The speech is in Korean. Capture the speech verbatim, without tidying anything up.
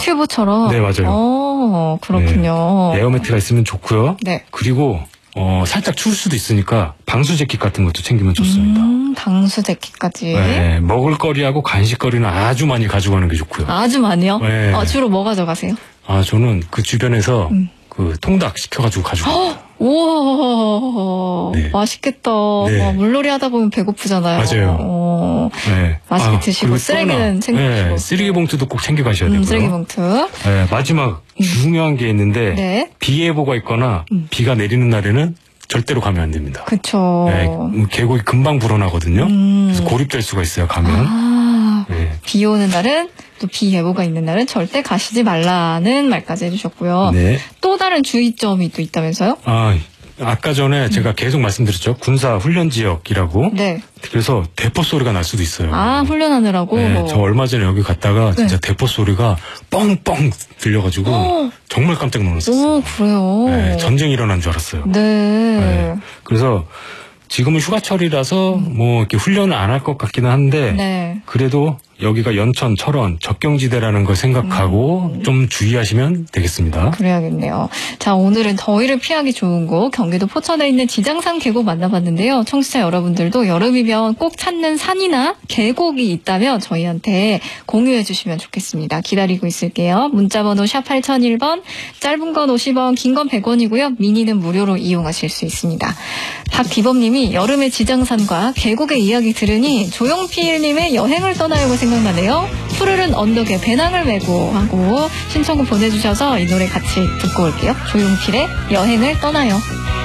튜브처럼? 네, 맞아요. 어, 그렇군요. 네. 에어매트가 있으면 좋고요. 네. 그리고 어, 살짝 추울 수도 있으니까 방수 재킷 같은 것도 챙기면 좋습니다. 음, 방수 재킷까지. 네, 먹을거리하고 간식거리는 아주 많이 가져가는 게 좋고요. 아주 많이요? 네. 어, 주로 뭐 가져가세요? 아, 저는 그 주변에서 음. 그 통닭 시켜가지고 가져갑니다. 우와, 네. 맛있겠다. 네. 와, 물놀이 하다 보면 배고프잖아요. 맞아요. 어, 네. 맛있게 아, 드시고 그리고 쓰레기는 또 챙기시고. 네, 쓰레기 봉투도 꼭 챙겨가셔야 음, 되고요. 쓰레기 봉투. 네, 마지막 중요한 게 있는데 네. 비 예보가 있거나 음. 비가 내리는 날에는 절대로 가면 안 됩니다. 그쵸. 네, 계곡이 금방 불어나거든요. 음. 그래서 고립될 수가 있어요. 가면. 아, 네. 비 오는 날은, 또 비 예보가 있는 날은 절대 가시지 말라는 말까지 해주셨고요. 네. 또 다른 주의점이 또 있다면서요? 아, 아까 전에 제가 계속 말씀드렸죠. 군사 훈련 지역이라고. 네. 그래서 대포 소리가 날 수도 있어요. 아, 훈련하느라고? 네, 저 얼마 전에 여기 갔다가 진짜 네. 대포 소리가 뻥뻥 들려가지고 어. 정말 깜짝 놀랐었어요. 오, 그래요? 네, 전쟁이 일어난 줄 알았어요. 네. 네. 그래서 지금은 휴가철이라서 뭐 이렇게 훈련을 안 할 것 같기는 한데 네. 그래도 여기가 연천, 철원, 접경지대라는 걸 생각하고 음. 좀 주의하시면 되겠습니다. 그래야겠네요. 자, 오늘은 더위를 피하기 좋은 곳 경기도 포천에 있는 지장산 계곡 만나봤는데요. 청취자 여러분들도 여름이면 꼭 찾는 산이나 계곡이 있다면 저희한테 공유해 주시면 좋겠습니다. 기다리고 있을게요. 문자번호 샵 팔공공일 번, 짧은 건 오십 원, 긴 건 백 원이고요. 미니는 무료로 이용하실 수 있습니다. 박기범님이 여름의 지장산과 계곡의 이야기 들으니 조용필님의 여행을 떠나요가 생각나네요. 푸르른 언덕에 배낭을 메고 하고 신청곡 보내주셔서 이 노래 같이 듣고 올게요. 조용필의 여행을 떠나요.